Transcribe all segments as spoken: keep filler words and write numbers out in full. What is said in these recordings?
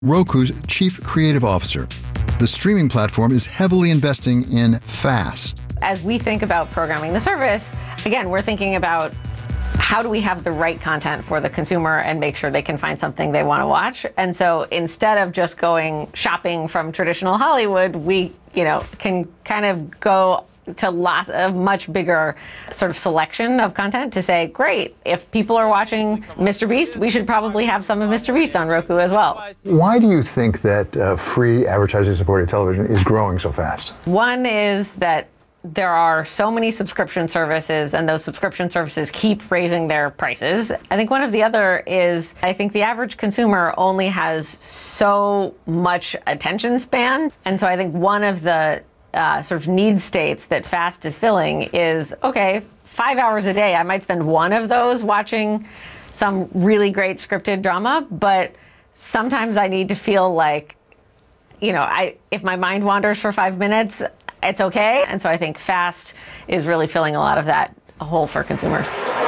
Roku's chief creative officer. The streaming platform is heavily investing in FAST. As we think about programming the service, again, we're thinking about how do we have the right content for the consumer and make sure they can find something they want to watch. And so instead of just going shopping from traditional Hollywood, we, you know, can kind of go to lots of much bigger sort of selection of content to say, great, if people are watching Mister Beast, we should probably have some of Mister Beast on Roku as well. Why do you think that uh, free advertising-supported television is growing so fast? One is that there are so many subscription services, and those subscription services keep raising their prices. I think one of the other is, I think the average consumer only has so much attention span. And so I think one of the uh, sort of need states that FAST is filling is, okay, five hours a day, I might spend one of those watching some really great scripted drama, but sometimes I need to feel like, you know, I if my mind wanders for five minutes, it's okay. And so I think FAST is really filling a lot of that hole for consumers.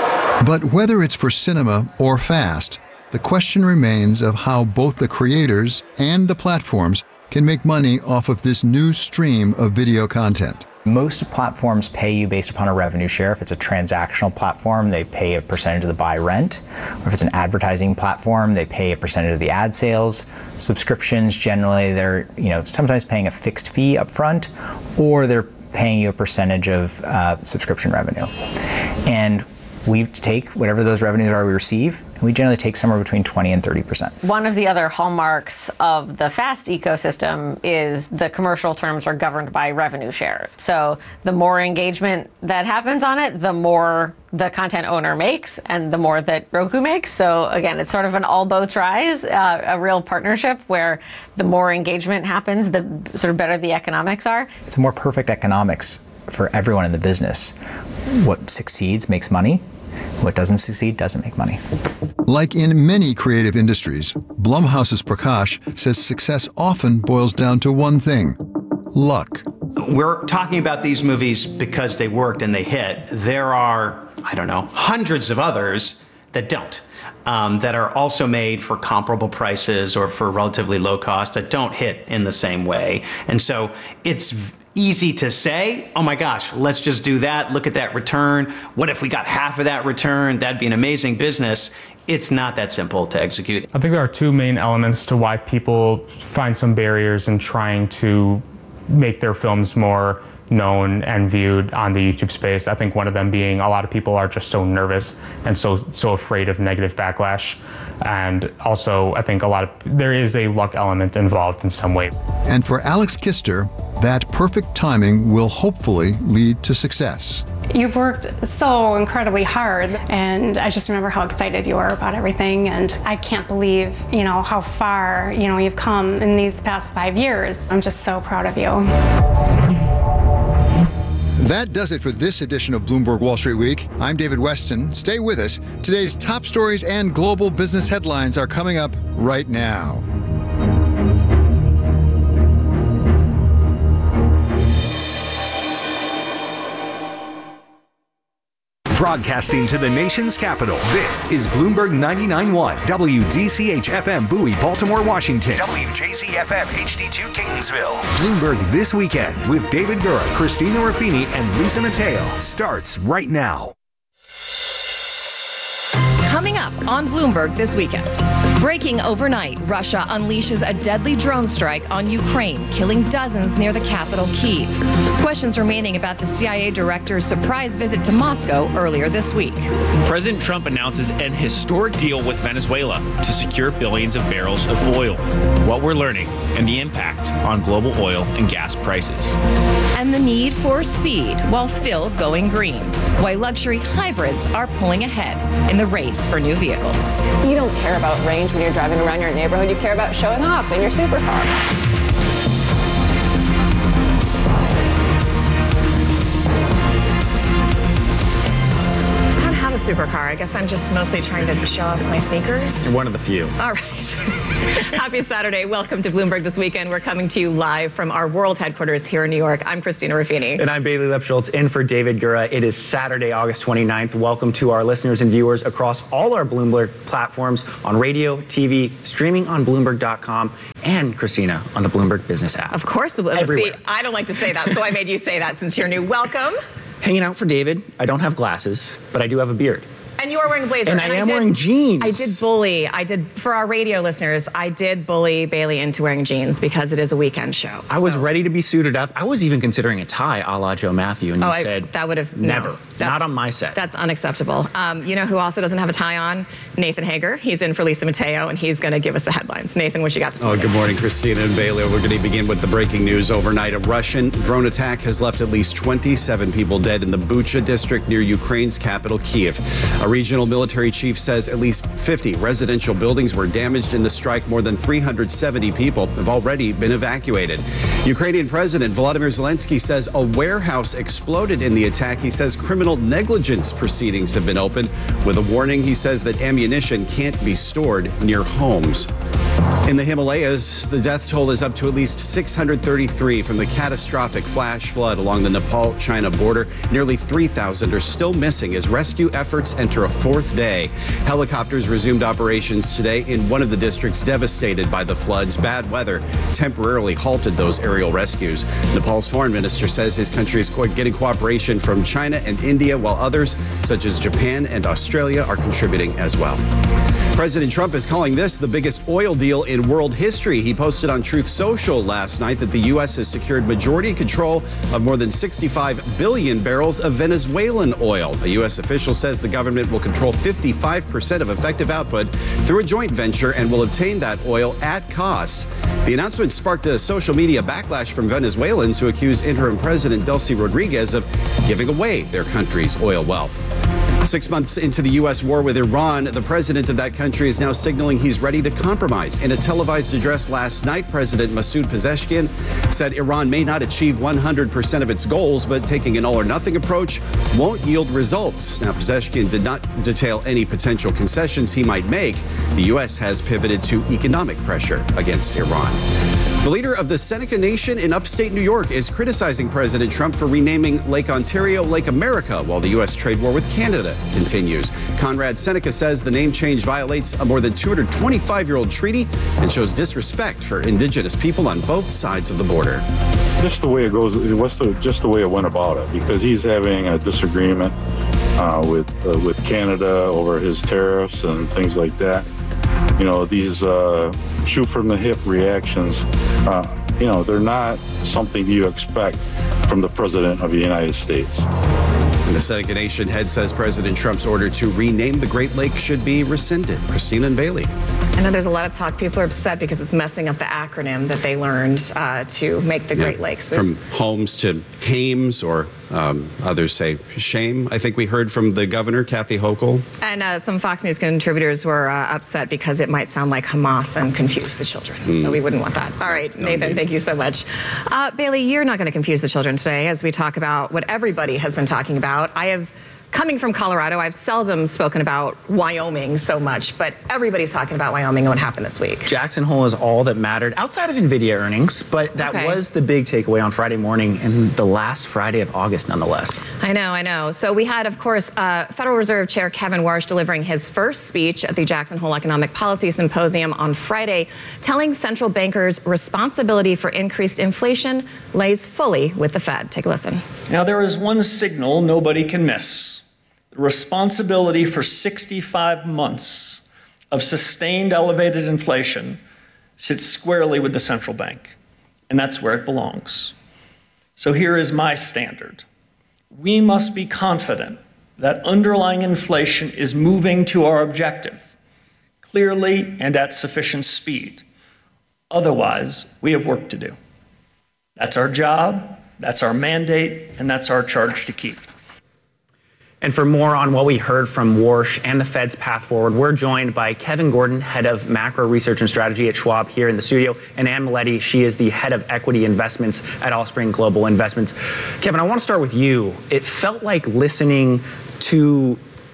But whether it's for cinema or FAST, the question remains of how both the creators and the platforms can make money off of this new stream of video content. Most platforms pay you based upon a revenue share. If it's a transactional platform, they pay a percentage of the buy rent. Or if it's an advertising platform, they pay a percentage of the ad sales. Subscriptions, generally, they're you know sometimes paying a fixed fee up front, or they're paying you a percentage of uh, subscription revenue. And we take whatever those revenues are we receive, and we generally take somewhere between twenty and thirty percent. One of the other hallmarks of the FAST ecosystem is the commercial terms are governed by revenue share. So the more engagement that happens on it, the more the content owner makes and the more that Roku makes. So again, it's sort of an all boats rise, uh, a real partnership where the more engagement happens, the sort of better the economics are. It's a more perfect economics for everyone in the business. What succeeds makes money. What doesn't succeed doesn't make money. Like in many creative industries, Blumhouse's Prakash says success often boils down to one thing: luck. We're talking about these movies because they worked and they hit. There are, I don't know, hundreds of others that don't, um, that are also made for comparable prices or for relatively low cost that don't hit in the same way. And so it's easy to say, oh my gosh, let's just do that. Look at that return. What if we got half of that return? That'd be an amazing business. It's not that simple to execute. I think there are two main elements to why people find some barriers in trying to make their films more known and viewed on the YouTube space. I think one of them being a lot of people are just so nervous and so so afraid of negative backlash. And also, I think a lot of there is a luck element involved in some way. And for Alex Kister, that perfect timing will hopefully lead to success. You've worked so incredibly hard, and I just remember how excited you were about everything, and I can't believe, you know, how far, you know, you've come in these past five years. I'm just so proud of you. That does it for this edition of Bloomberg Wall Street Week. I'm David Weston. Stay with us. Today's top stories and global business headlines are coming up right now. Broadcasting to the nation's capital, this is Bloomberg ninety-nine point one, W D C H F M Bowie, Baltimore, Washington, W J Z F M H D two Catonsville. Bloomberg This Weekend with David Gura, Christina Ruffini, and Lisa Mateo starts right now. Coming up on Bloomberg This Weekend. Breaking overnight, Russia unleashes a deadly drone strike on Ukraine, killing dozens near the capital, Kyiv. Questions remaining about the C I A director's surprise visit to Moscow earlier this week. President Trump announces an historic deal with Venezuela to secure billions of barrels of oil. What we're learning and the impact on global oil and gas prices. And the need for speed while still going green. Why luxury hybrids are pulling ahead in the race for new vehicles. You don't care about range when you're driving around your neighborhood. You care about showing off in your supercar. supercar. I guess I'm just mostly trying to show off my sneakers. You're one of the few. All right. Happy Saturday. Welcome to Bloomberg This Weekend. We're coming to you live from our world headquarters here in New York. I'm Christina Ruffini. And I'm Bailey Lipschultz in for David Gura. It is Saturday, August twenty-ninth. Welcome to our listeners and viewers across all our Bloomberg platforms on radio, T V, streaming on Bloomberg dot com, and Christina on the Bloomberg Business app. Of course. The, Everywhere. See, I don't like to say that, so I made you say that since you're new. Welcome. Hanging out for David. I don't have glasses, but I do have a beard. And you are wearing a blazer. And, and I am did, wearing jeans. I did bully. I did, for our radio listeners, I did bully Bailey into wearing jeans because it is a weekend show. I was so. ready to be suited up. I was even considering a tie a la Joe Matthew, and oh, you I, said that would have never. No, Not on my set. That's unacceptable. Um, you know who also doesn't have a tie on? Nathan Hager. He's in for Lisa Mateo, and he's going to give us the headlines. Nathan, what you got this morning? Oh, good morning, Christina and Bailey. We're going to begin with the breaking news overnight. A Russian drone attack has left at least twenty-seven people dead in the Bucha district near Ukraine's capital, Kyiv. A regional military chief says at least fifty residential buildings were damaged in the strike. More than three hundred seventy people have already been evacuated. Ukrainian President Volodymyr Zelensky says a warehouse exploded in the attack. He says criminal negligence proceedings have been opened. With a warning, he says that ammunition can't be stored near homes. In the Himalayas, the death toll is up to at least six hundred thirty-three from the catastrophic flash flood along the Nepal-China border. Nearly three thousand are still missing as rescue efforts enter a fourth day. Helicopters resumed operations today in one of the districts devastated by the floods. Bad weather temporarily halted those aerial rescues. Nepal's foreign minister says his country is getting cooperation from China and India, while others, such as Japan and Australia, are contributing as well. President Trump is calling this the biggest oil deal in world history. He posted on Truth Social last night that the U S has secured majority control of more than sixty-five billion barrels of Venezuelan oil. A U S official says the government will control fifty-five percent of effective output through a joint venture and will obtain that oil at cost. The announcement sparked a social media backlash from Venezuelans who accuse interim President Delcy Rodriguez of giving away their country's oil wealth. Six months into the U S war with Iran, the president of that country is now signaling he's ready to compromise. In a televised address last night, President Masoud Pezeshkian said Iran may not achieve one hundred percent of its goals, but taking an all-or-nothing approach won't yield results. Now, Pezeshkian did not detail any potential concessions he might make. The U S has pivoted to economic pressure against Iran. The leader of the Seneca Nation in upstate New York is criticizing President Trump for renaming Lake Ontario Lake America while the U S trade war with Canada continues. Conrad Seneca says the name change violates a more than two hundred twenty-five-year-old treaty and shows disrespect for indigenous people on both sides of the border. Just the way it goes, what's the, just the way it went about it, because he's having a disagreement uh, with uh, with Canada over his tariffs and things like that. You know, these uh, shoot from the hip reactions, uh, you know, they're not something you expect from the President of the United States. And the Seneca Nation head says President Trump's order to rename the Great Lake should be rescinded. Christina and Bailey. I know there's a lot of talk. People are upset because it's messing up the acronym that they learned uh, to make the Yeah, Great Lakes. From There's- Holmes to Hames, or um, others say shame. I think we heard from the governor, Kathy Hochul. And uh, some Fox News contributors were uh, upset because it might sound like Hamas and confuse the children. Mm. So we wouldn't want that. All right, No, Nathan, no. thank you so much. Uh, Bailey, you're not going to confuse the children today as we talk about what everybody has been talking about. I have, coming from Colorado, I've seldom spoken about Wyoming so much, but everybody's talking about Wyoming and what happened this week. Jackson Hole is all that mattered outside of NVIDIA earnings, but that Okay. was the big takeaway on Friday morning and the last Friday of August, nonetheless. I know, I know. So we had, of course, uh, Federal Reserve Chair Kevin Warsh delivering his first speech at the Jackson Hole Economic Policy Symposium on Friday, telling central bankers responsibility for increased inflation lays fully with the Fed. Take a listen. Now, there is one signal nobody can miss. The responsibility for sixty-five months of sustained elevated inflation sits squarely with the central bank, and that's where it belongs. So here is my standard. We must be confident that underlying inflation is moving to our objective, clearly and at sufficient speed. Otherwise, we have work to do. That's our job, that's our mandate, and that's our charge to keep. And for more on what we heard from Warsh and the Fed's path forward, we're joined by Kevin Gordon, head of macro research and strategy at Schwab here in the studio, and Ann Maletti, she is the head of equity investments at Allspring Global Investments. Kevin, I want to start with you. It felt like listening to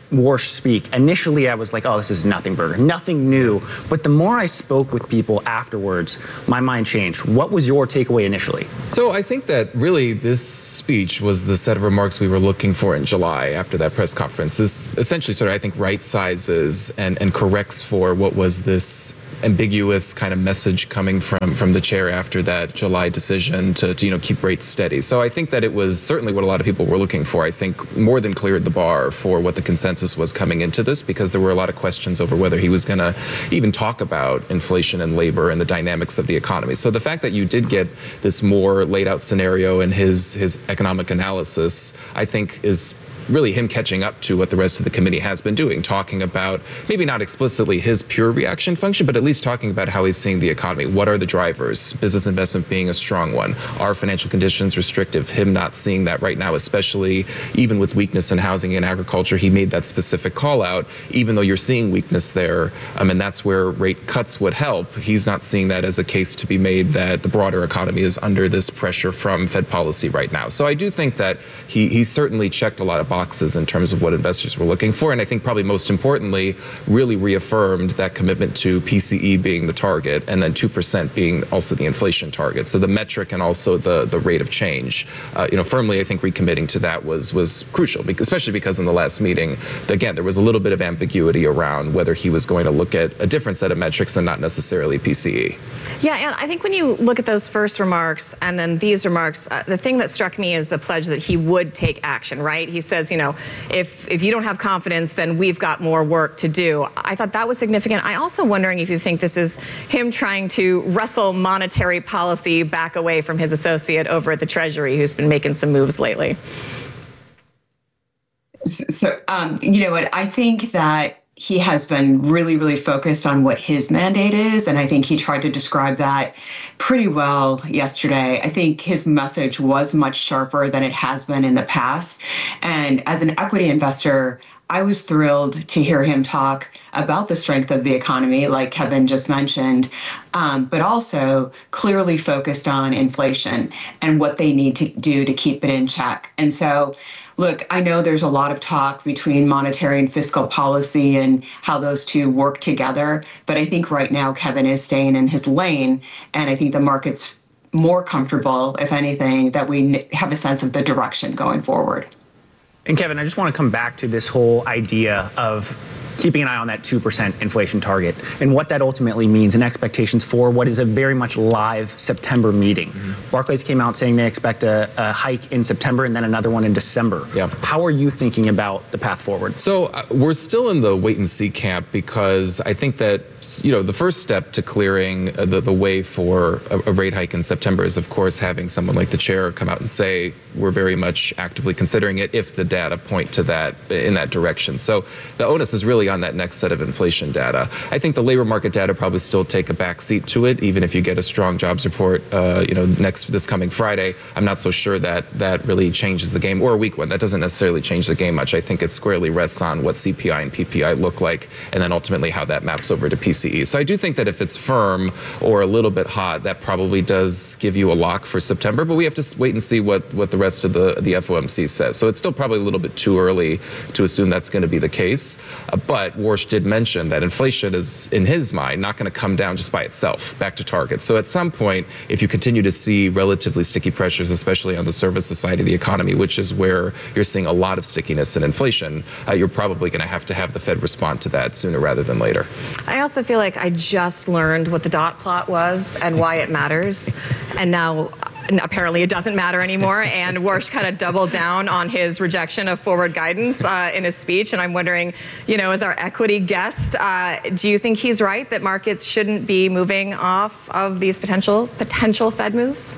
Warsh speak, initially I was like, oh, this is nothing burger, nothing new. But the more I spoke with people afterwards, my mind changed. What was your takeaway initially? So I think that really this speech was the set of remarks we were looking for in July after that press conference. This essentially sort of, I think, right sizes and, and corrects for what was this ambiguous kind of message coming from from the chair after that July decision to, to you know keep rates steady. So I think that it was certainly what a lot of people were looking for. I think more than cleared the bar for what the consensus was coming into this, because there were a lot of questions over whether he was going to even talk about inflation and labor and the dynamics of the economy. So the fact that you did get this more laid out scenario in his his economic analysis, I think is really him catching up to what the rest of the committee has been doing, talking about maybe not explicitly his pure reaction function, but at least talking about how he's seeing the economy. What are the drivers? Business investment being a strong one. Are financial conditions restrictive? Him not seeing that right now, especially even with weakness in housing and agriculture. He made that specific call out, even though you're seeing weakness there, um, and that's where rate cuts would help. He's not seeing that as a case to be made that the broader economy is under this pressure from Fed policy right now. So I do think that he, he certainly checked a lot of boxes boxes in terms of what investors were looking for. And I think probably most importantly, really reaffirmed that commitment to P C E being the target and then two percent being also the inflation target. So the metric and also the, the rate of change, uh, you know, firmly, I think recommitting to that was, was crucial, because, especially because in the last meeting, again, there was a little bit of ambiguity around whether he was going to look at a different set of metrics and not necessarily P C E. Yeah, and I think when you look at those first remarks and then these remarks, uh, the thing that struck me is the pledge that he would take action, right? He says, you know, if if you don't have confidence, then we've got more work to do. I thought that was significant. I also wondering if you think this is him trying to wrestle monetary policy back away from his associate over at the Treasury, who's been making some moves lately. So, um, you know what, I think that he has been really, really focused on what his mandate is. And I think he tried to describe that pretty well yesterday. I think his message was much sharper than it has been in the past. And as an equity investor, I was thrilled to hear him talk about the strength of the economy, like Kevin just mentioned, um, but also clearly focused on inflation and what they need to do to keep it in check. And so, look, I know there's a lot of talk between monetary and fiscal policy and how those two work together, but I think right now Kevin is staying in his lane, and I think the market's more comfortable, if anything, that we have a sense of the direction going forward. And Kevin, I just want to come back to this whole idea of keeping an eye on that two percent inflation target and what that ultimately means and expectations for what is a very much live September meeting. Mm-hmm. Barclays came out saying they expect a, a hike in September and then another one in December. Yeah. How are you thinking about the path forward? So uh, we're still in the wait and see camp, because I think that, you know, the first step to clearing uh, the, the way for a, a rate hike in September is, of course, having someone like the chair come out and say, we're very much actively considering it if the data point to that, in that direction. So the onus is really on that next set of inflation data. I think the labor market data probably still take a back seat to it, even if you get a strong jobs report, uh, you know, next this coming Friday. I'm not so sure that that really changes the game, or a weak one. That doesn't necessarily change the game much. I think it squarely rests on what C P I and P P I look like, and then ultimately how that maps over to P C E. So I do think that if it's firm or a little bit hot, that probably does give you a lock for September, but we have to wait and see what, what the rest of the, the F O M C says. So it's still probably a little bit too early to assume that's going to be the case. Uh, but Warsh did mention that inflation is, in his mind, not going to come down just by itself back to target. So at some point, if you continue to see relatively sticky pressures, especially on the services side of the economy, which is where you're seeing a lot of stickiness in inflation, uh, you're probably going to have to have the Fed respond to that sooner rather than later. I also feel like I just learned what the dot plot was and why it matters. And now apparently it doesn't matter anymore. And Warsh kind of doubled down on his rejection of forward guidance uh, in his speech. And I'm wondering, you know, as our equity guest, uh, do you think he's right that markets shouldn't be moving off of these potential potential Fed moves?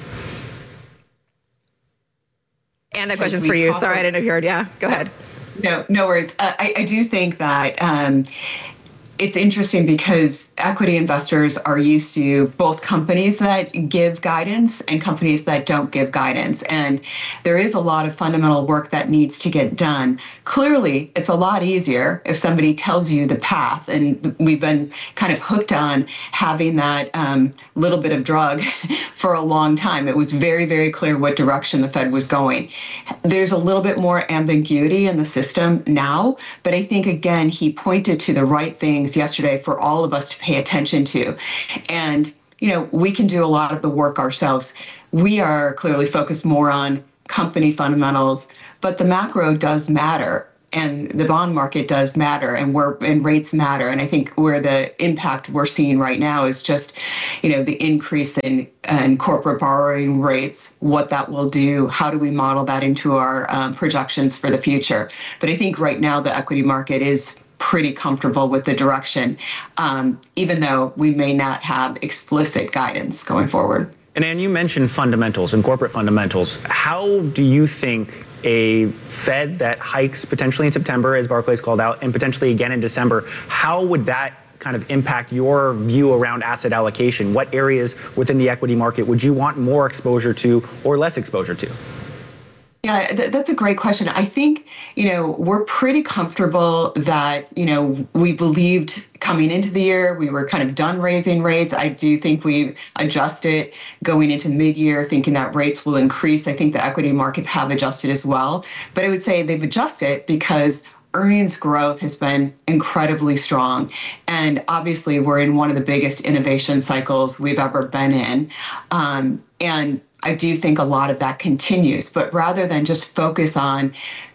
And that question's for you. Sorry, I didn't know if you heard. Yeah, go ahead. No, no worries. Uh, I, I do think that um, it's interesting because equity investors are used to both companies that give guidance and companies that don't give guidance. And there is a lot of fundamental work that needs to get done. Clearly, it's a lot easier if somebody tells you the path. And we've been kind of hooked on having that um, little bit of drug for a long time. It was very, very clear what direction the Fed was going. There's a little bit more ambiguity in the system now, but I think, again, he pointed to the right things yesterday for all of us to pay attention to. And, you know, we can do a lot of the work ourselves. We are clearly focused more on company fundamentals, but the macro does matter. And the bond market does matter, and we're and rates matter. And I think where the impact we're seeing right now is just, you know, the increase in, in corporate borrowing rates, what that will do, how do we model that into our um, projections for the future. But I think right now the equity market is pretty comfortable with the direction, um, even though we may not have explicit guidance going forward. And Ann, you mentioned fundamentals and corporate fundamentals. How do you think a Fed that hikes potentially in September, as Barclays called out, and potentially again in December, how would that kind of impact your view around asset allocation? What areas within the equity market would you want more exposure to or less exposure to? Yeah, th- that's a great question. I think, you know, we're pretty comfortable that, you know, we believed coming into the year, we were kind of done raising rates. I do think we've adjusted going into mid-year, thinking that rates will increase. I think the equity markets have adjusted as well. But I would say they've adjusted because earnings growth has been incredibly strong. And obviously, we're in one of the biggest innovation cycles we've ever been in. Um, and I do think a lot of that continues, but rather than just focus on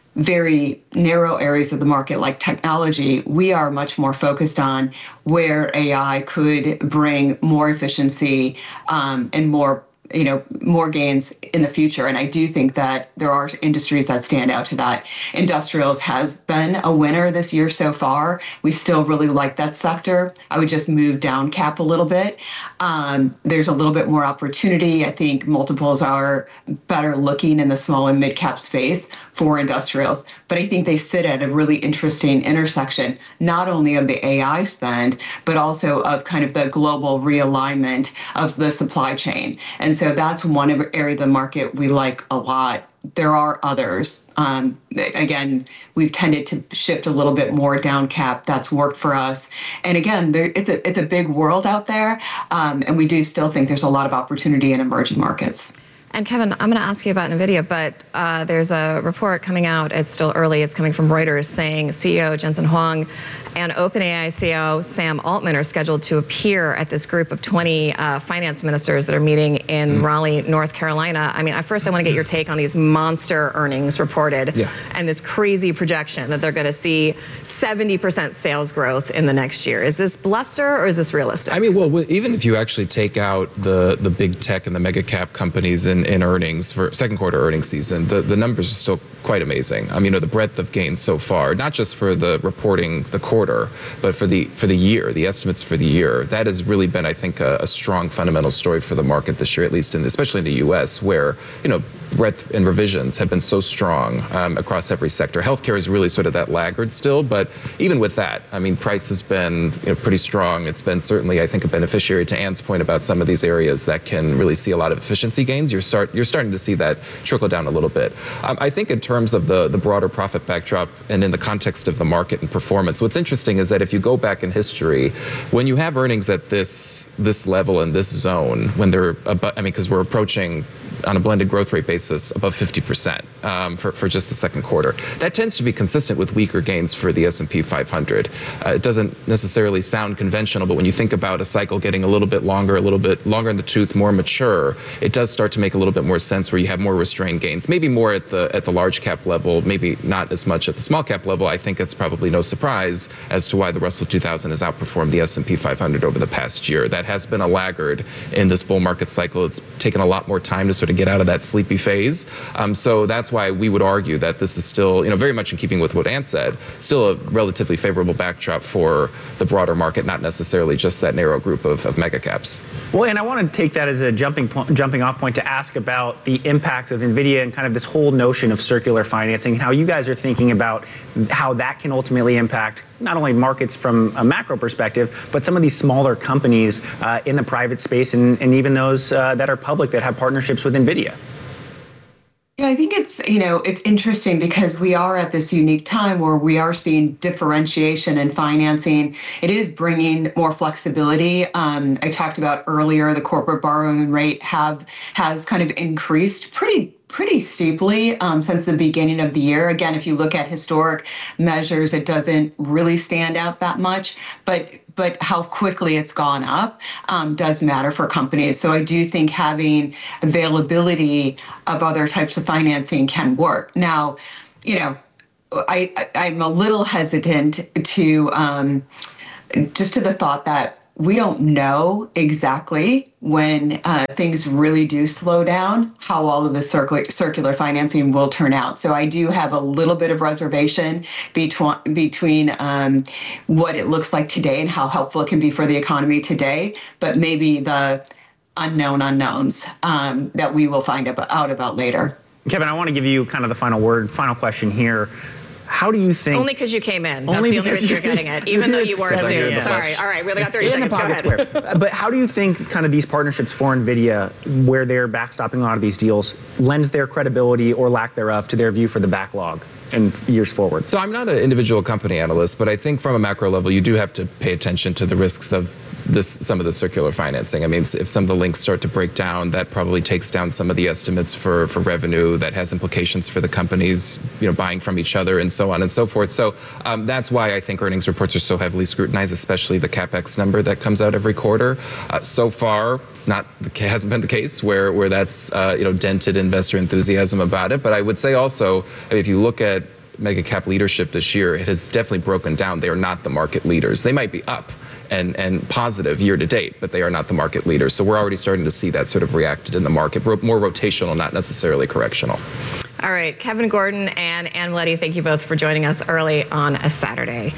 very narrow areas of the market like technology, we are much more focused on where A I could bring more efficiency um, and more you know, more gains in the future. And I do think that there are industries that stand out to that. Industrials has been a winner this year so far. We still really like that sector. I would just move down cap a little bit. Um, there's a little bit more opportunity. I think multiples are better looking in the small and mid cap space for industrials. But I think they sit at a really interesting intersection, not only of the A I spend, but also of kind of the global realignment of the supply chain. And so that's one area of the market we like a lot. There are others. Um, again, we've tended to shift a little bit more down cap. That's worked for us. And again, there, it's a it's a big world out there, um, and we do still think there's a lot of opportunity in emerging markets. And Kevin, I'm going to ask you about NVIDIA, but uh, there's a report coming out. It's still early. It's coming from Reuters saying C E O Jensen Huang and OpenAI C E O Sam Altman are scheduled to appear at this group of twenty uh, finance ministers that are meeting in mm. Raleigh, North Carolina. I mean, at first I want to get your take on these monster earnings reported yeah. and this crazy projection that they're going to see seventy percent sales growth in the next year. Is this bluster or is this realistic? I mean, well, even if you actually take out the, the big tech and the mega cap companies in in earnings for second quarter earnings season, the, the numbers are still quite amazing. I mean, you know, the breadth of gains so far, not just for the reporting the quarter, but for the for the year, the estimates for the year. That has really been, I think, a, a strong fundamental story for the market this year, at least in especially in the U S, where, you know, breadth and revisions have been so strong um, across every sector. Healthcare is really sort of that laggard still, but even with that, I mean, price has been you know, pretty strong. It's been certainly, I think, a beneficiary to Ann's point about some of these areas that can really see a lot of efficiency gains. You're start you're starting to see that trickle down a little bit. Um, I think in terms of the the broader profit backdrop and in the context of the market and performance, what's interesting is that if you go back in history, when you have earnings at this this level and this zone, when they're above, I mean, because we're approaching on a blended growth rate basis above fifty percent um, for, for just the second quarter. That tends to be consistent with weaker gains for the S and P five hundred. Uh, it doesn't necessarily sound conventional, but when you think about a cycle getting a little bit longer, a little bit longer in the tooth, more mature, it does start to make a little bit more sense where you have more restrained gains. Maybe more at the at the large cap level, maybe not as much at the small cap level. I think it's probably no surprise as to why the Russell two thousand has outperformed the S and P five hundred over the past year. That has been a laggard in this bull market cycle. It's taken a lot more time to sort of get out of that sleepy phase. Um, so that's why we would argue that this is still, you know, very much in keeping with what Ann said, still a relatively favorable backdrop for the broader market, not necessarily just that narrow group of, of mega caps. Well, and I want to take that as a jumping point, jumping off point to ask about the impacts of NVIDIA and kind of this whole notion of circular financing and how you guys are thinking about how that can ultimately impact not only markets from a macro perspective, but some of these smaller companies uh, in the private space and, and even those uh, that are public that have partnerships with NVIDIA. Yeah, I think it's, you know, it's interesting because we are at this unique time where we are seeing differentiation in financing. It is bringing more flexibility. Um, I talked about earlier, the corporate borrowing rate have has kind of increased pretty pretty steeply um, since the beginning of the year. Again, if you look at historic measures, it doesn't really stand out that much, but but how quickly it's gone up um, does matter for companies. So I do think having availability of other types of financing can work. Now, you know, I, I I'm a little hesitant to um, just to the thought that we don't know exactly when uh, things really do slow down, how all of the circular, circular financing will turn out. So I do have a little bit of reservation between, between um, what it looks like today and how helpful it can be for the economy today, but maybe the unknown unknowns um, that we will find out about later. Kevin, I want to give you kind of the final word, final question here. How do you think? Only because you came in. That's Only the only because reason you're getting it, even though you were a suit. Yeah. Sorry. All right, we only got thirty In the seconds. Go pocket ahead. square. But how do you think kind of these partnerships for NVIDIA, where they're backstopping a lot of these deals, lends their credibility or lack thereof to their view for the backlog in years forward? So I'm not an individual company analyst, but I think from a macro level, you do have to pay attention to the risks of this, some of the circular financing. I mean, if some of the links start to break down, that probably takes down some of the estimates for, for revenue. That has implications for the companies, you know, buying from each other and so on and so forth. So um, that's why I think earnings reports are so heavily scrutinized, especially the CapEx number that comes out every quarter. Uh, so far, it's not hasn't been the case where where that's uh, you know dented investor enthusiasm about it. But I would say also, if you look at mega cap leadership this year, it has definitely broken down. They are not the market leaders. They might be up and, and positive year to date, but they are not the market leaders. So we're already starting to see that sort of reacted in the market, more rotational, not necessarily correctional. All right, Kevin Gordon and Anne Miletti, thank you both for joining us early on a Saturday.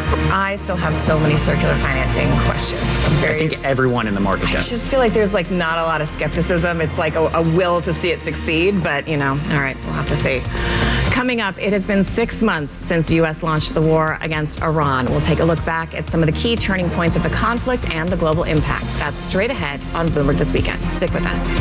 I still have so many circular financing questions. I'm very, I think everyone in the market I does. just feel like there's like not a lot of skepticism. It's like a, a will to see it succeed, but you know, all right, we'll have to see. Coming up, it has been six months since the U S launched the war against Iran. We'll take a look back at some of the key turning points of the conflict and the global impact. That's straight ahead on Bloomberg This Weekend. Stick with us.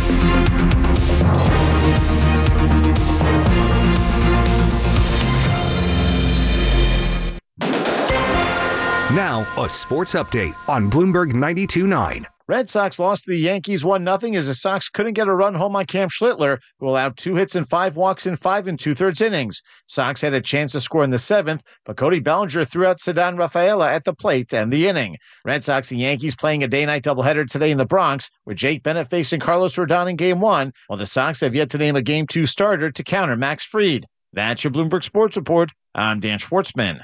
Now, a sports update on Bloomberg ninety-two point nine. Red Sox lost to the Yankees one nothing as the Sox couldn't get a run home on Cam Schlittler, who allowed two hits and five walks in five and two-thirds innings. Sox had a chance to score in the seventh, but Cody Bellinger threw out Ceddanne Rafaela at the plate to end the inning. Red Sox and Yankees playing a day-night doubleheader today in the Bronx, with Jake Bennett facing Carlos Rodon in Game one, while the Sox have yet to name a Game two starter to counter Max Fried. That's your Bloomberg Sports Report. I'm Dan Schwartzman.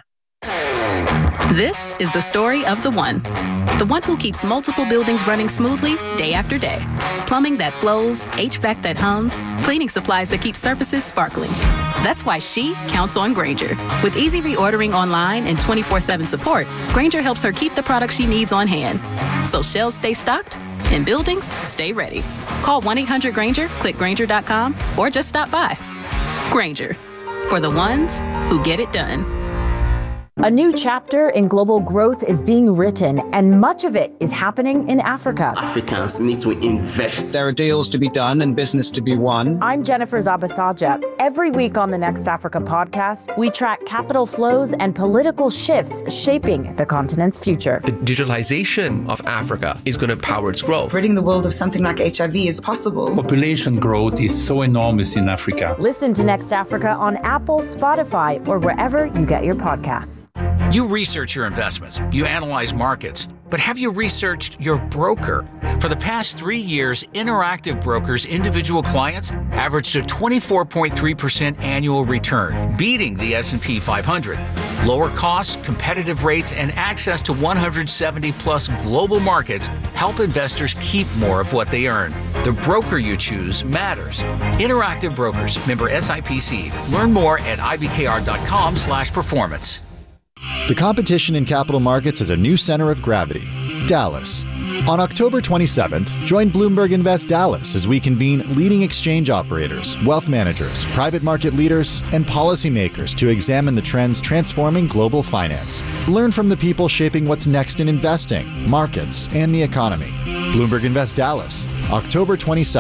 This is the story of the one. The one who keeps multiple buildings running smoothly day after day. Plumbing that flows, H V A C that hums, cleaning supplies that keep surfaces sparkling. That's why she counts on Grainger. With easy reordering online and twenty-four seven support, Grainger helps her keep the products she needs on hand. So shelves stay stocked and buildings stay ready. Call one eight hundred Grainger, click Grainger dot com, or just stop by. Grainger, for the ones who get it done. A new chapter in global growth is being written, and much of it is happening in Africa. Africans need to invest. There are deals to be done and business to be won. I'm Jennifer Zabasaja. Every week on the Next Africa podcast, we track capital flows and political shifts shaping the continent's future. The digitalization of Africa is going to power its growth. Ridding the world of something like H I V is possible. Population growth is so enormous in Africa. Listen to Next Africa on Apple, Spotify, or wherever you get your podcasts. You research your investments, you analyze markets, but have you researched your broker? For the past three years, Interactive Brokers' individual clients averaged a twenty-four point three percent annual return, beating the S and P five hundred. Lower costs, competitive rates, and access to one hundred seventy plus global markets help investors keep more of what they earn. The broker you choose matters. Interactive Brokers, member S I P C. Learn more at I B K R dot com slash performance. The competition in capital markets has a new center of gravity, Dallas. On October twenty-seventh, join Bloomberg Invest Dallas as we convene leading exchange operators, wealth managers, private market leaders, and policymakers to examine the trends transforming global finance. Learn from the people shaping what's next in investing, markets, and the economy. Bloomberg Invest Dallas, October twenty-seventh.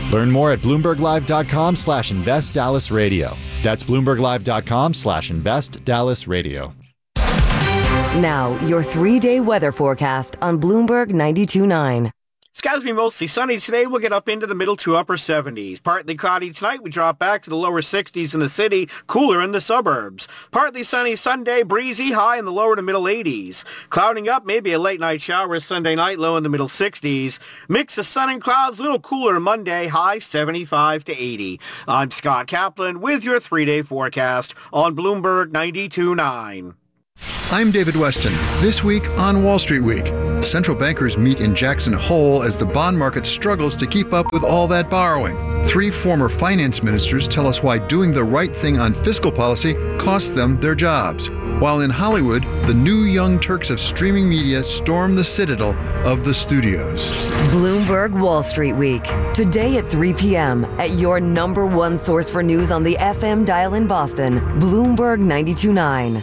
Learn more at bloomberglive.com slash invest Dallas radio. That's bloomberglive.com slash invest Dallas radio. Now, your three-day weather forecast on Bloomberg ninety-two point nine. Skies will be mostly sunny today. We'll get up into the middle to upper seventies. Partly cloudy tonight. We drop back to the lower sixties in the city, cooler in the suburbs. Partly sunny Sunday, breezy, high in the lower to middle eighties. Clouding up, maybe a late night shower Sunday night, low in the middle sixties. Mix of sun and clouds, a little cooler Monday, high seventy-five to eighty. I'm Scott Kaplan with your three-day forecast on Bloomberg ninety-two point nine. I'm David Weston. This week on Wall Street Week, central bankers meet in Jackson Hole as the bond market struggles to keep up with all that borrowing. Three former finance ministers tell us why doing the right thing on fiscal policy cost them their jobs. While in Hollywood, the new Young Turks of streaming media storm the citadel of the studios. Bloomberg Wall Street Week. Today at three p.m. at your number one source for news on the F M dial in Boston, Bloomberg ninety-two point nine.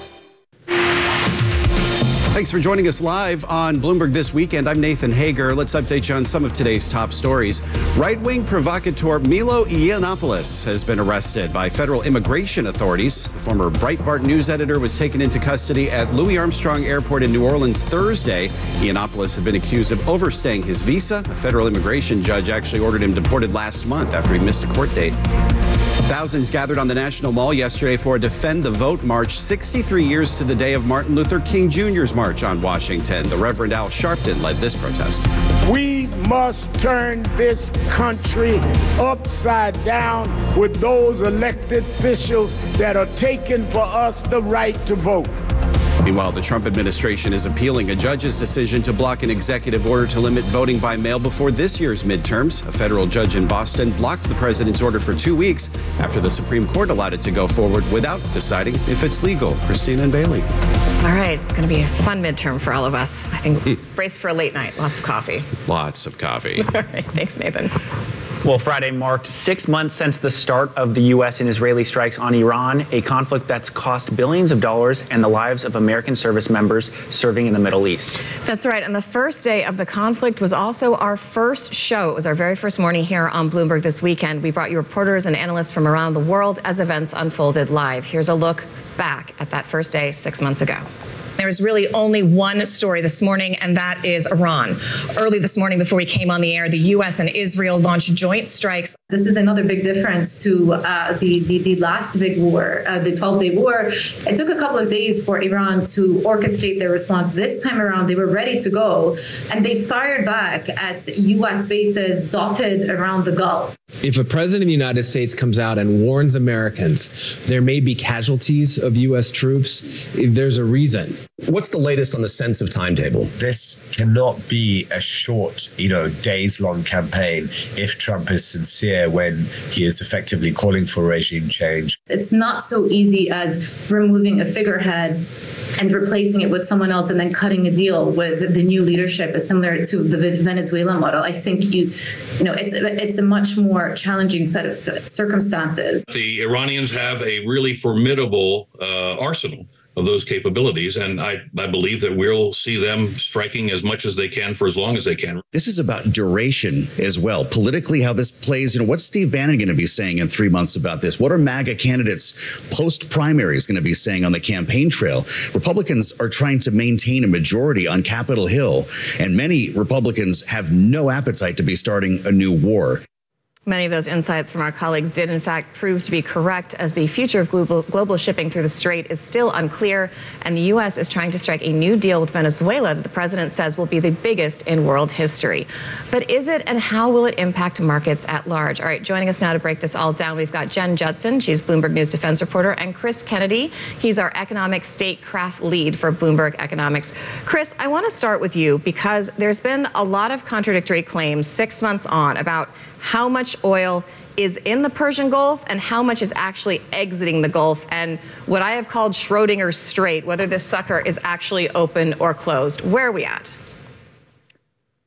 Thanks for joining us live on Bloomberg This Weekend. I'm Nathan Hager. Let's update you on some of today's top stories. Right-wing provocateur Milo Yiannopoulos has been arrested by federal immigration authorities. The former Breitbart news editor was taken into custody at Louis Armstrong Airport in New Orleans Thursday. Yiannopoulos had been accused of overstaying his visa. A federal immigration judge actually ordered him deported last month after he missed a court date. Thousands gathered on the National Mall yesterday for a Defend the Vote march, sixty-three years to the day of Martin Luther King Junior's march on Washington. The Reverend Al Sharpton led this protest. We must turn this country upside down with those elected officials that are taking for us the right to vote. Meanwhile, the Trump administration is appealing a judge's decision to block an executive order to limit voting by mail before this year's midterms. A federal judge in Boston blocked the president's order for two weeks after the Supreme Court allowed it to go forward without deciding if it's legal. Christina and Bailey. All right, it's going to be a fun midterm for all of us. I think brace for a late night. Lots of coffee. Lots of coffee. All right, thanks, Nathan. Well, Friday marked six months since the start of the U S and Israeli strikes on Iran, a conflict that's cost billions of dollars and the lives of American service members serving in the Middle East. That's right. And the first day of the conflict was also our first show. It was our very first morning here on Bloomberg This Weekend. We brought you reporters and analysts from around the world as events unfolded live. Here's a look back at that first day six months ago. There's really only one story this morning, and that is Iran. Early this morning, before we came on the air, the U S and Israel launched joint strikes. This is another big difference to uh, the, the the last big war, uh, the twelve-day war. It took a couple of days for Iran to orchestrate their response. This time around, they were ready to go, and they fired back at U S bases dotted around the Gulf. If a president of the United States comes out and warns Americans there may be casualties of U S troops, there's a reason. What's the latest on the sense of timetable? This cannot be a short, you know, days-long campaign if Trump is sincere when he is effectively calling for regime change. It's not so easy as removing a figurehead and replacing it with someone else and then cutting a deal with the new leadership is similar to the Venezuela model. I think you, you know, it's it's a much more challenging set of circumstances. The Iranians have a really formidable uh, arsenal of those capabilities. And I, I believe that we'll see them striking as much as they can for as long as they can. This is about duration as well. Politically, how this plays, you know, what's Steve Bannon going to be saying in three months about this? What are MAGA candidates post-primaries going to be saying on the campaign trail? Republicans are trying to maintain a majority on Capitol Hill, and many Republicans have no appetite to be starting a new war. Many of those insights from our colleagues did, in fact, prove to be correct, as the future of global, global shipping through the Strait is still unclear, and the U S is trying to strike a new deal with Venezuela that the president says will be the biggest in world history. But is it, and how will it impact markets at large? All right, joining us now to break this all down, we've got Jen Judson. She's Bloomberg News defense reporter, and Chris Kennedy. He's our economic statecraft lead for Bloomberg Economics. Chris, I want to start with you because there's been a lot of contradictory claims six months on about how much oil is in the Persian Gulf and how much is actually exiting the Gulf, and what I have called Schrodinger's Strait, whether this sucker is actually open or closed. Where are we at?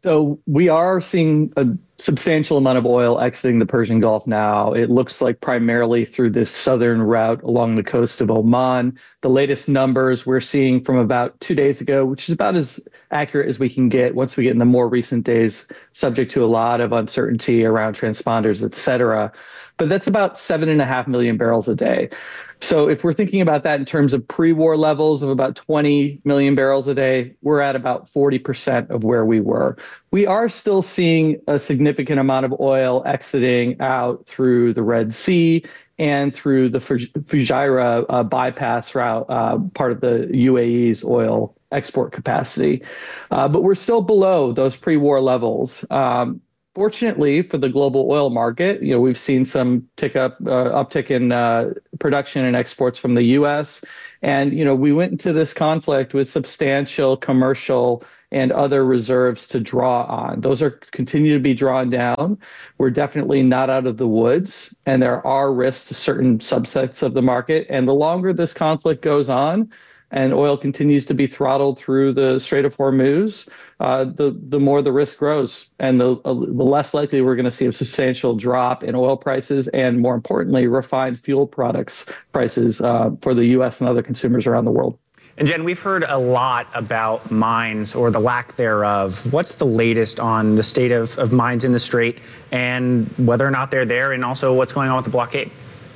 So we are seeing a substantial amount of oil exiting the Persian Gulf now. It looks like primarily through this southern route along the coast of Oman. The latest numbers we're seeing from about two days ago, which is about as accurate as we can get once we get in the more recent days, subject to a lot of uncertainty around transponders, et cetera. But that's about seven and a half million barrels a day. So if we're thinking about that in terms of pre-war levels of about twenty million barrels a day, we're at about forty percent of where we were. We are still seeing a significant amount of oil exiting out through the Red Sea and through the Fujairah uh, bypass route, uh, part of the U A E's oil export capacity. Uh, but we're still below those pre-war levels. Um, Fortunately for the global oil market, you know, we've seen some tick up, uh, uptick in uh, production and exports from the U S. And, you know, we went into this conflict with substantial commercial and other reserves to draw on. Those are continue to be drawn down. We're definitely not out of the woods, and there are risks to certain subsets of the market. And the longer this conflict goes on, and oil continues to be throttled through the Strait of Hormuz, uh, the the more the risk grows, and the uh, the less likely we're going to see a substantial drop in oil prices, and more importantly, refined fuel products prices uh, for the U S and other consumers around the world. And Jen, we've heard a lot about mines or the lack thereof. What's the latest on the state of, of mines in the Strait and whether or not they're there, and also what's going on with the blockade?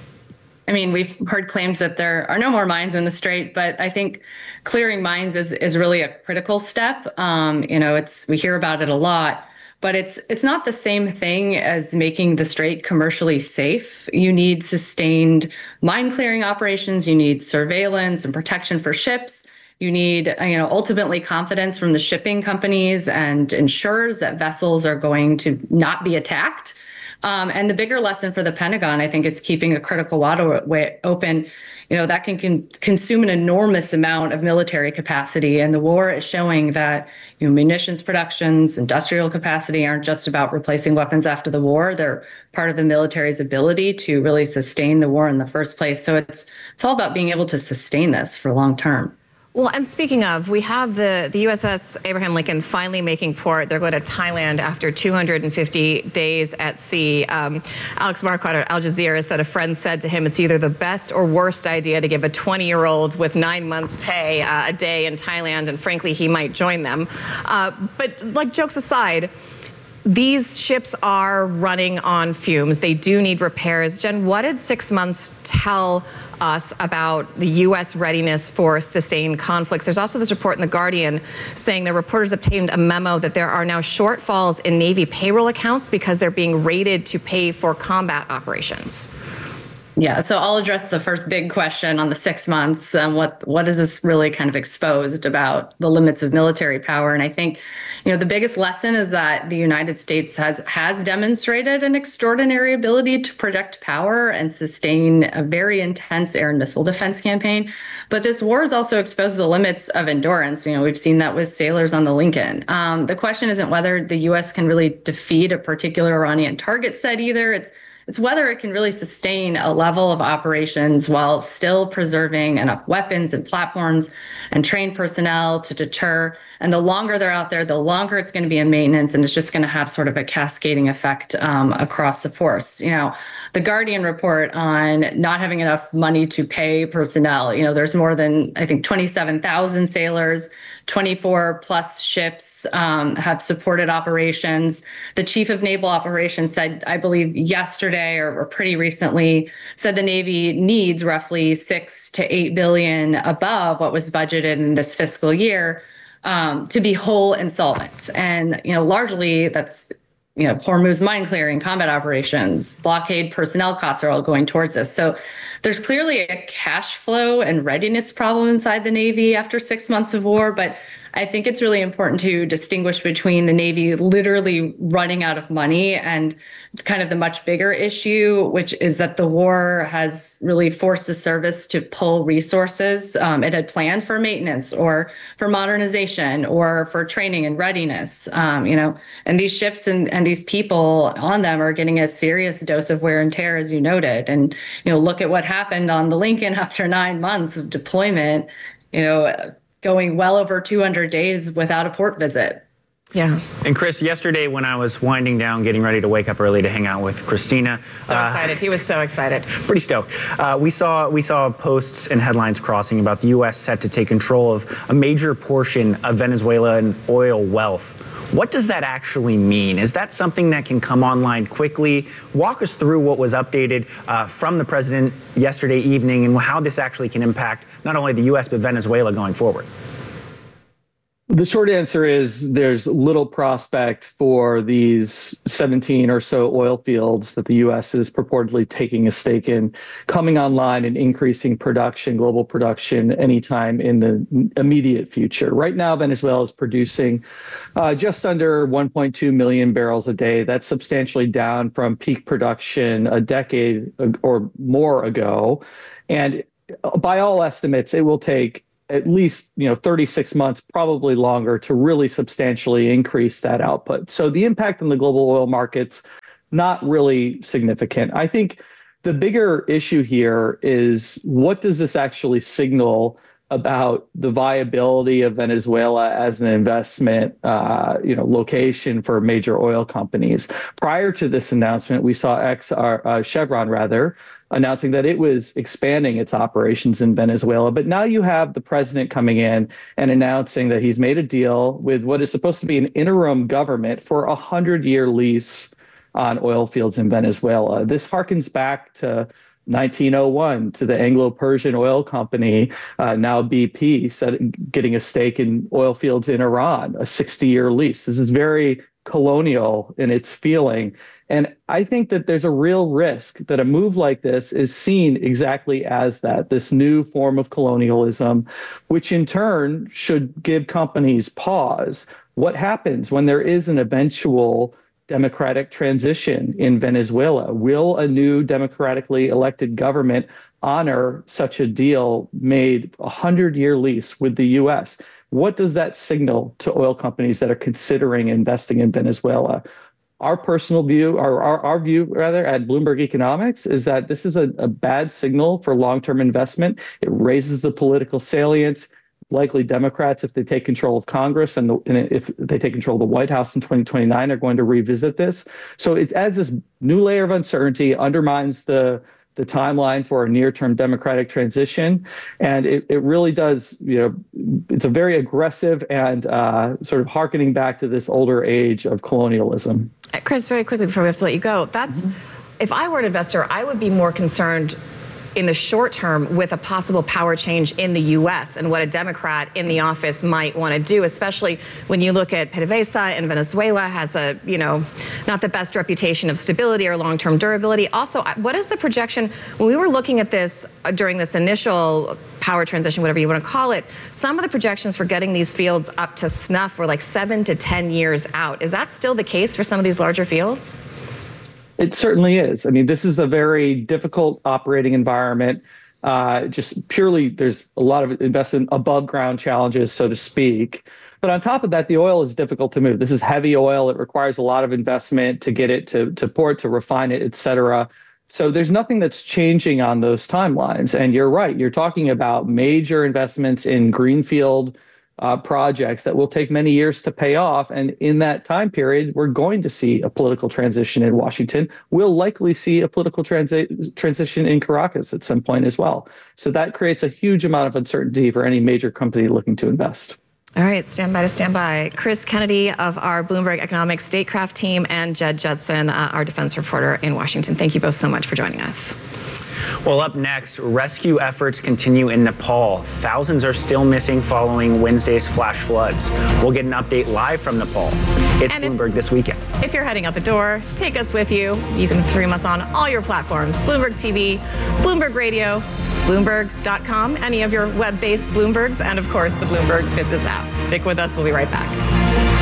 I mean, we've heard claims that there are no more mines in the Strait, but I think clearing mines is is really a critical step. Um, you know, it's we hear about it a lot, but it's it's not the same thing as making the Strait commercially safe. You need sustained mine clearing operations. You need surveillance and protection for ships. You need, you know, ultimately confidence from the shipping companies and insurers that vessels are going to not be attacked. Um, and the bigger lesson for the Pentagon, I think, is keeping a critical waterway open. You know, that can, can consume an enormous amount of military capacity. And the war is showing that, you know, munitions productions, industrial capacity aren't just about replacing weapons after the war. They're part of the military's ability to really sustain the war in the first place. So it's it's all about being able to sustain this for long term. Well, and speaking of, we have the, the U S S Abraham Lincoln finally making port. They're going to Thailand after two hundred fifty days at sea. Um, Alex Marquardt at Al Jazeera said a friend said to him it's either the best or worst idea to give a twenty-year-old with nine months pay uh, a day in Thailand, and frankly, he might join them. Uh, but like, jokes aside, these ships are running on fumes. They do need repairs. Jen, what did six months tell us about the U S readiness for sustained conflicts? There's also this report in The Guardian saying the reporters obtained a memo that there are now shortfalls in Navy payroll accounts because they're being rated to pay for combat operations. Yeah, so I'll address the first big question on the six months. Um, what what is this really kind of exposed about the limits of military power? And I think, you know, the biggest lesson is that the United States has has demonstrated an extraordinary ability to project power and sustain a very intense air and missile defense campaign. But this war has also exposed the limits of endurance. You know, we've seen that with sailors on the Lincoln. Um, the question isn't whether the U S can really defeat a particular Iranian target set either. It's It's whether it can really sustain a level of operations while still preserving enough weapons and platforms and trained personnel to deter. And the longer they're out there, the longer it's going to be in maintenance, and it's just going to have sort of a cascading effect um, across the force. You know, the Guardian report on not having enough money to pay personnel. You know, there's more than, I think, twenty-seven thousand sailors, twenty-four plus ships um, have supported operations. The chief of naval operations said, I believe yesterday or, or pretty recently, said the Navy needs roughly six to eight billion above what was budgeted in this fiscal year um, to be whole and solvent. And, you know, largely that's, you know, Hormuz mine clearing, combat operations, blockade personnel costs are all going towards this. So there's clearly a cash flow and readiness problem inside the Navy after six months of war. But I think it's really important to distinguish between the Navy literally running out of money and kind of the much bigger issue, which is that the war has really forced the service to pull resources um, it had planned for maintenance or for modernization or for training and readiness. Um, you know, and these ships and, and these people on them are getting a serious dose of wear and tear, as you noted. And, you know, look at what happened on the Lincoln after nine months of deployment, you know, going well over two hundred days without a port visit. Yeah. And Chris, yesterday when I was winding down, getting ready to wake up early to hang out with Christina. So uh, excited. He was so excited. Pretty stoked. Uh, we saw we saw posts and headlines crossing about the U S set to take control of a major portion of Venezuelan oil wealth. What does that actually mean? Is that something that can come online quickly? Walk us through what was updated uh, from the president yesterday evening and how this actually can impact not only the U S but Venezuela going forward. The short answer is there's little prospect for these seventeen or so oil fields that the U S is purportedly taking a stake in coming online and increasing production, global production, anytime in the immediate future. Right now, Venezuela is producing uh, just under one point two million barrels a day. That's substantially down from peak production a decade or more ago. And by all estimates, it will take at least, you know, thirty-six months, probably longer, to really substantially increase that output. So the impact on the global oil markets, not really significant. I think the bigger issue here is, what does this actually signal about the viability of Venezuela as an investment, uh, you know, location for major oil companies? Prior to this announcement, we saw Ex, uh, Chevron rather, announcing that it was expanding its operations in Venezuela. But now you have the president coming in and announcing that he's made a deal with what is supposed to be an interim government for a hundred-year lease on oil fields in Venezuela. This harkens back to nineteen oh one, to the Anglo-Persian Oil Company, uh, now B P, set, getting a stake in oil fields in Iran, a sixty-year lease. This is very colonial in its feeling. And I think that there's a real risk that a move like this is seen exactly as that, this new form of colonialism, which in turn should give companies pause. What happens when there is an eventual democratic transition in Venezuela? Will a new democratically elected government honor such a deal made a hundred-year lease with the U S? What does that signal to oil companies that are considering investing in Venezuela? Our personal view, our, our, our view rather, at Bloomberg Economics is that this is a, a bad signal for long-term investment. It raises the political salience. Likely Democrats, if they take control of Congress and, the, and if they take control of the White House in twenty twenty-nine, are going to revisit this. So it adds this new layer of uncertainty, undermines the the timeline for a near-term democratic transition. And it, it really does, you know, it's a very aggressive and uh, sort of hearkening back to this older age of colonialism. Chris, very quickly before we have to let you go, that's, mm-hmm. if I were an investor, I would be more concerned in the short term with a possible power change in the U S and what a Democrat in the office might want to do, especially when you look at PDVSA in Venezuela has a, you know, not the best reputation of stability or long-term durability. Also, what is the projection? When we were looking at this uh, during this initial power transition, whatever you want to call it, some of the projections for getting these fields up to snuff were like seven to ten years out. Is that still the case for some of these larger fields? It certainly is. I mean, this is a very difficult operating environment. Uh, just purely, there's a lot of investment above ground challenges, so to speak. But on top of that, the oil is difficult to move. This is heavy oil. It requires a lot of investment to get it to, to port, to refine it, et cetera. So there's nothing that's changing on those timelines. And you're right. You're talking about major investments in greenfield Uh, projects that will take many years to pay off. And in that time period, we're going to see a political transition in Washington. We'll likely see a political transi- transition in Caracas at some point as well. So that creates a huge amount of uncertainty for any major company looking to invest. All right, stand by to stand by. Chris Kennedy of our Bloomberg Economics Statecraft team and Jed Judson, uh, our defense reporter in Washington. Thank you both so much for joining us. Well, up next, rescue efforts continue in Nepal. Thousands are still missing following Wednesday's flash floods. We'll get an update live from Nepal. It's and Bloomberg if, This Weekend. If you're heading out the door, take us with you. You can stream us on all your platforms, Bloomberg T V, Bloomberg Radio, Bloomberg dot com, any of your web-based Bloombergs, and of course, the Bloomberg Business app. Stick with us. We'll be right back.